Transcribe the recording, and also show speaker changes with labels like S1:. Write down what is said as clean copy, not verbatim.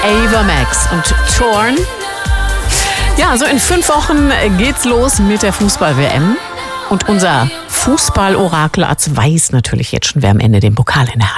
S1: Ava Max und Torn. Ja, so in 5 Wochen geht's los mit der Fußball-WM. Und unser Fußball-Orakel weiß natürlich jetzt schon, wer am Ende den Pokal in der Hand hat.